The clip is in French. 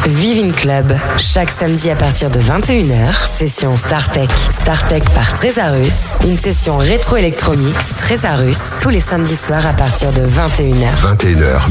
Vivin Club, chaque samedi à partir de 21h, session StarTech. StarTech par Trésarus, une session rétro-électromix Trésarus, tous les samedis soirs à partir de 21h. 21h